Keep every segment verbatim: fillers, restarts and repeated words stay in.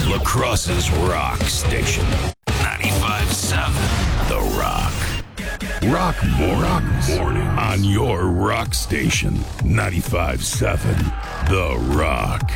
La Crosse's rock station. ninety-five point seven The Rock. Rock mornings, rock mornings on your rock station. ninety-five point seven The Rock.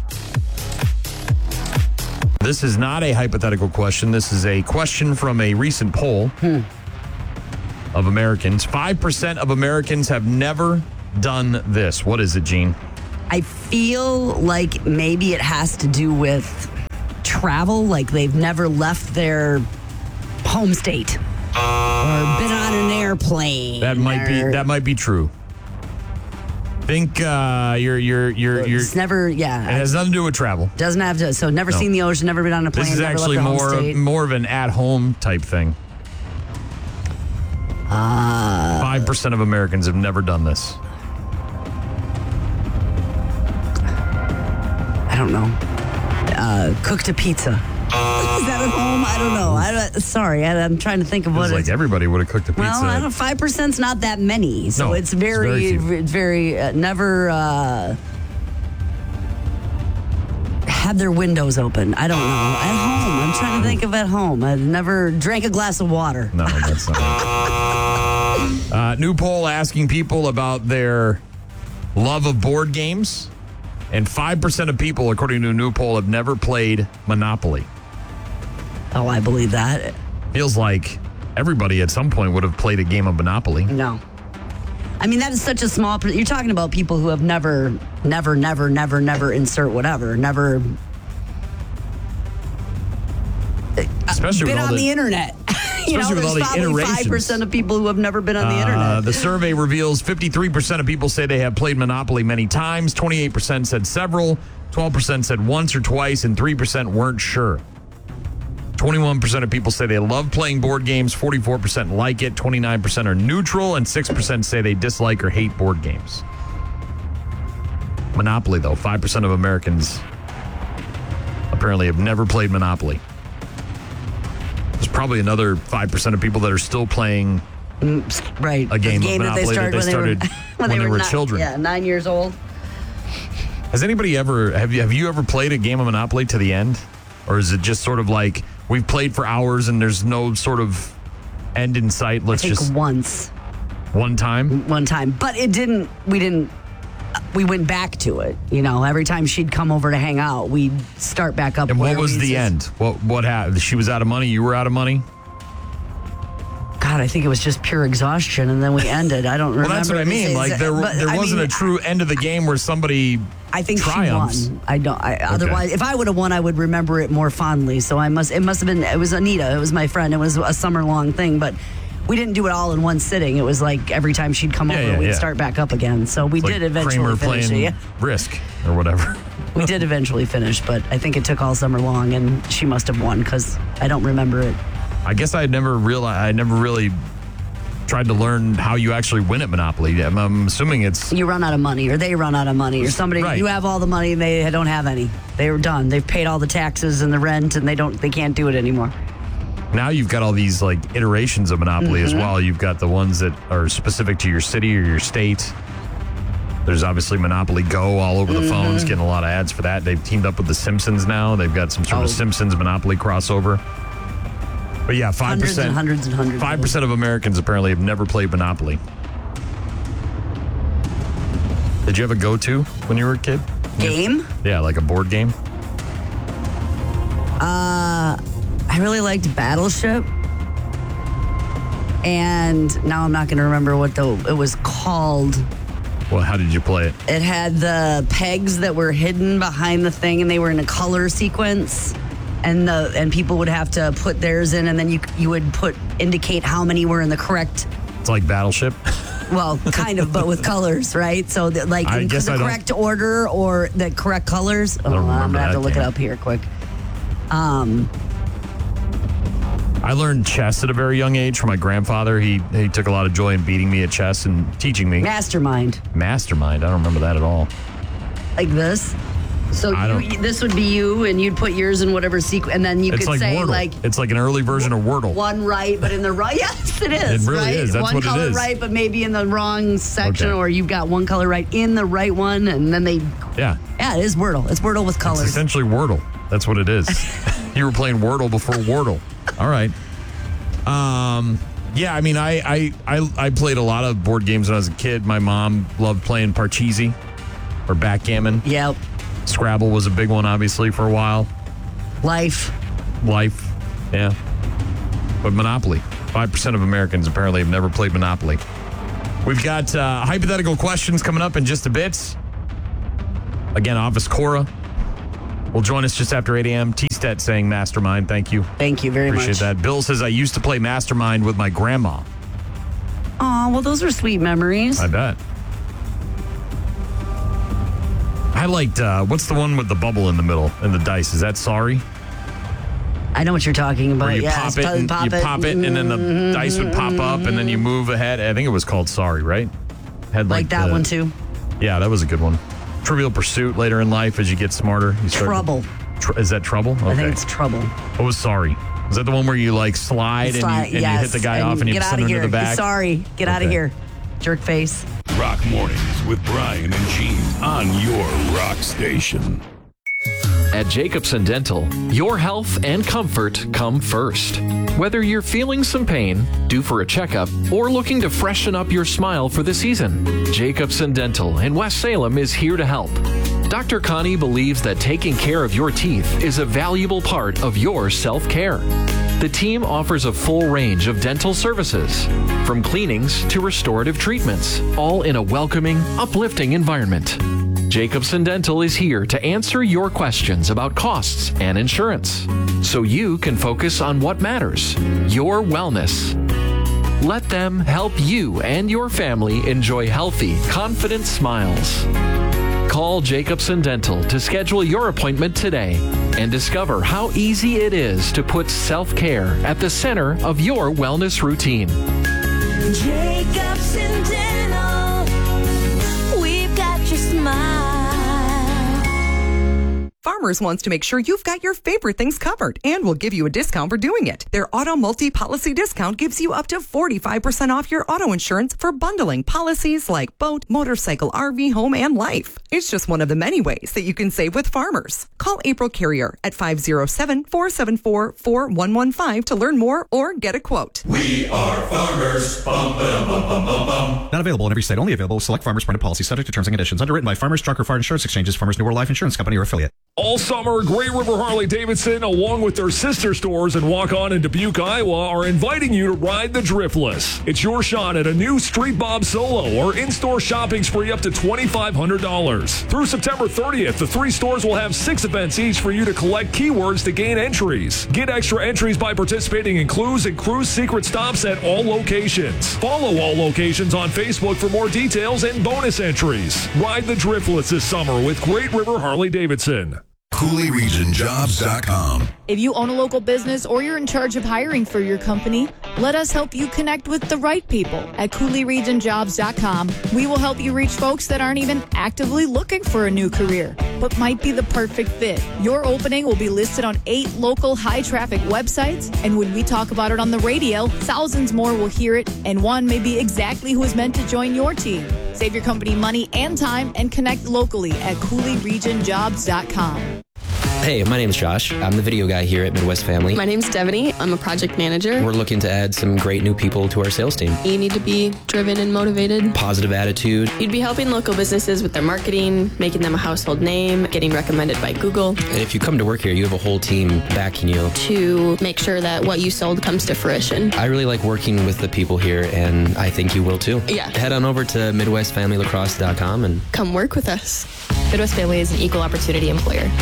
This is not a hypothetical question. This is a question from a recent poll Hmm. of Americans. five percent of Americans have never done this. What is it, Gene? I feel like maybe it has to do with travel, like they've never left their home state or been on an airplane. That might be or- that might be true. Think uh, you're you're you're you're. It's never, It yeah. has nothing to do with travel. Doesn't have to. So never No. seen the ocean, never been on a plane. This is never actually left the more home state. more of an at-home type thing. Uh, Five percent of Americans have never done this. I don't know. Uh, cooked a pizza. Is that at home? I don't know. I don't, sorry, I, I'm trying to think of It what was like it's. everybody would have cooked a pizza. Well, I don't. Five percent's not that many, so No, it's it's very very, few. it's very uh, never uh, had their windows open. I don't know. At home, I'm trying to think of at home. I've never drank a glass of water. No, that's not it. Uh, new poll asking people about their love of board games. And five percent of people, according to a new poll, have never played Monopoly. Oh, I believe that. Feels like everybody at some point would have played a game of Monopoly. No. I mean, that is such a small. You're talking about people who have never, never, never, never, never insert whatever, never Especially been with all on the, the, internet. you know, especially with there's all the probably iterations. five percent of people who have never been on the Uh, internet. the survey reveals fifty-three percent of people say they have played Monopoly many times, twenty-eight percent said several, twelve percent said once or twice, and three percent weren't sure. twenty-one percent of people say they love playing board games, forty-four percent like it, twenty-nine percent are neutral, and six percent say they dislike or hate board games. Monopoly, though, five percent of Americans apparently have never played Monopoly. There's probably another five percent of people that are still playing right. a game, the game of Monopoly that they started, that they started when they were, when they were ni- children. Yeah, nine years old. Has anybody ever have you have you ever played a game of Monopoly to the end, or is it just sort of like we've played for hours and there's no sort of end in sight? Let's I think just once, one time. one time, but it didn't. We didn't. We went back to it. You know, every time she'd come over to hang out, we'd start back up. And what where was we the just- end? What what happened? She was out of money. You were out of money. God, I think it was just pure exhaustion, and then we ended. I don't Well, remember. that's what I the mean. exa- Like there but, there I wasn't mean, a true end of the game where somebody I think triumphs. she won. I don't. I, Otherwise, if I would have won, I would remember it more fondly. So I must. It must have been. It was Anita. It was my friend. It was a summer long thing, but we didn't do it all in one sitting. It was like every time she'd come Yeah, over, yeah, we'd yeah. start back up again. So we It's did like eventually Kramer finish playing it. Yeah. Risk or whatever. We did eventually finish, but I think it took all summer long, and she must have won because I don't remember it. I guess I had never realized. I never really tried to learn how you actually win at Monopoly. I'm, I'm assuming it's You run out of money, or they run out of money, or somebody. Right. You have all the money, and they don't have any. They were done. They've paid all the taxes and the rent, and they don't. They can't do it anymore. now you've got all these like iterations of Monopoly Mm-hmm. as well. You've got the ones that are specific to your city or your state. There's obviously Monopoly Go all over the Mm-hmm. phones, getting a lot of ads for that. They've teamed up with The Simpsons now. They've got some sort Oh. of Simpsons Monopoly crossover. But yeah, five Hundreds percent, and hundreds and hundreds. five percent of Americans apparently have never played Monopoly. Did you have a go-to when you were a kid? Game. Yeah, like a board game. I really liked Battleship. And now I'm not going to remember what the it was called. Well, how did you play it? It had the pegs that were hidden behind the thing, and they were in a color sequence. And the and people would have to put theirs in, and then you you would put indicate how many were in the correct. It's like Battleship. Well, kind of, but with colors, right? So that, like I in guess the I don't- correct order or the correct colors. Oh, don't I'm remember gonna have that to look game. it up here quick. Um. I learned chess at a very young age from my grandfather. He he took a lot of joy in beating me at chess and teaching me. Mastermind. Mastermind. I don't remember that at all. Like this. So I you, don't- this would be you, and you'd put yours in whatever sequence, and then you It's could like say Wordle. like It's like an early version of Wordle. one right, but in the right. Yes, it is. It really right? is. That's one what it color is. right, but maybe in the wrong section, Okay. or you've got one color right in the right one, and then they. Yeah. Yeah, it is Wordle. It's Wordle with It's colors. essentially Wordle. That's what it is. You were playing Wordle before Wordle. All right. Um. Yeah, I mean, I, I I I played a lot of board games when I was a kid. My mom loved playing Parcheesi or backgammon. Yep. Scrabble was a big one, obviously, for a while. Life. Life, yeah. But Monopoly. five percent of Americans apparently have never played Monopoly. We've got uh, hypothetical questions coming up in just a bit. Again, Office Cora will join us just after eight a.m. T-Stet saying Mastermind. Thank you. Thank you very Appreciate much. that. Bill says, I used to play Mastermind with my grandma. Oh, well, those are sweet memories. I bet. I liked, uh, what's the one with the bubble in the middle and the dice? Is that Sorry? I know what you're talking about. Where you yes, pop it, and, pop you pop it, and then the Mhm. dice would pop up, and then you move ahead. I think it was called Sorry, right? Had Like that the- one, too. Yeah, that was a good one. Trivial Pursuit later in life as you get smarter. You start Trouble. Tr- is that Trouble? Okay. I think it's Trouble. What was Sorry? Is that the one where you like slide, Slide, and, you, and yes, you hit the guy off and you get send out him of to here. the back? Sorry. Get out of Okay. here. Jerk face. Rock Mornings with Brian and Gene on your rock station. At Jacobson Dental, your health and comfort come first. Whether you're feeling some pain, due for a checkup, or looking to freshen up your smile for the season, Jacobson Dental in West Salem is here to help. Doctor Connie believes that taking care of your teeth is a valuable part of your self-care. The team offers a full range of dental services, from cleanings to restorative treatments, all in a welcoming, uplifting environment. Jacobson Dental is here to answer your questions about costs and insurance, so you can focus on what matters, your wellness. Let them help you and your family enjoy healthy, confident smiles. Call Jacobson Dental to schedule your appointment today and discover how easy it is to put self-care at the center of your wellness routine. Jacobson Dental, we've got your smile. Farmers wants to make sure you've got your favorite things covered and will give you a discount for doing it. Their auto multi-policy discount gives you up to forty-five percent off your auto insurance for bundling policies like boat, motorcycle, R V, home, and life. It's just one of the many ways that you can save with Farmers. Call April Carrier at five oh seven, four seven four, four one one five to learn more or get a quote. We are farmers. Bum, ba-dum, bum, bum, bum, bum. Not available in every state. Only available with select Farmers Printed policy subject to terms and conditions. Underwritten by Farmers Truck or Fire Insurance Exchanges, Farmers New World Life Insurance Company or affiliate. All summer, Great River Harley-Davidson, along with their sister stores in Waukon and Dubuque, Iowa, are inviting you to ride the Driftless. It's your shot at a new Street Bob Solo or in-store shopping spree up to twenty-five hundred dollars. Through September thirtieth, the three stores will have six events each for you to collect keywords to gain entries. Get extra entries by participating in clues and cruise secret stops at all locations. Follow all locations on Facebook for more details and bonus entries. Ride the Driftless this summer with Great River Harley-Davidson. Cooley Region Jobs dot com. If you own a local business or you're in charge of hiring for your company, let us help you connect with the right people at Cooley Region Jobs dot com. We will help you reach folks that aren't even actively looking for a new career, but might be the perfect fit. Your opening will be listed on eight local high-traffic websites, and when we talk about it on the radio, thousands more will hear it, and one may be exactly who is meant to join your team. Save your company money and time and connect locally at Cooley Region Jobs dot com. Hey, my name's Josh. I'm the video guy here at Midwest Family. My name's Devaney. I'm a project manager. We're looking to add some great new people to our sales team. You need to be driven and motivated. Positive attitude. You'd be helping local businesses with their marketing, making them a household name, getting recommended by Google. And if you come to work here, you have a whole team backing you. To make sure that what you sold comes to fruition. I really like working with the people here, and I think you will too. Yeah. Head on over to Midwest Family Lacrosse dot com and come work with us. Midwest Family is an equal opportunity employer.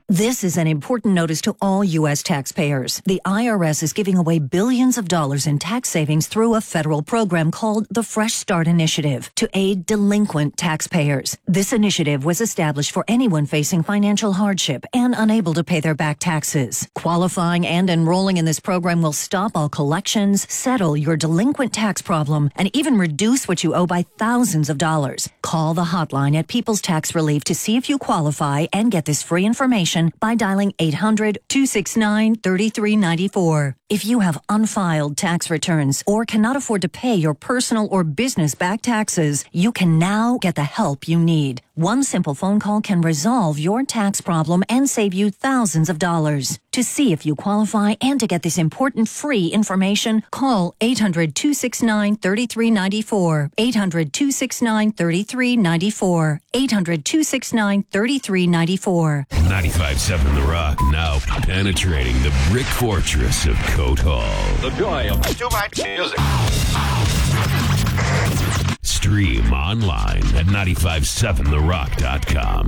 This is an important notice to all U S taxpayers. The I R S is giving away billions of dollars in tax savings through a federal program called the Fresh Start Initiative to aid delinquent taxpayers. This initiative was established for anyone facing financial hardship and unable to pay their back taxes. Qualifying and enrolling in this program will stop all collections, settle your delinquent tax problem, and even reduce what you owe by thousands of dollars. Call the hotline at People's Tax Relief to see if you qualify and get this free information by dialing eight hundred, two six nine, three three nine four. If you have unfiled tax returns or cannot afford to pay your personal or business back taxes, you can now get the help you need. One simple phone call can resolve your tax problem and save you thousands of dollars. To see if you qualify and to get this important free information, call eight hundred, two six nine, three three nine four. eight hundred, two six nine, three three nine four. eight hundred, two six nine, three three nine four. ninety-five point seven The Rock, now penetrating the brick fortress of Coat Hall. The joy of too much music. Stream online at nine five seven the rock dot com.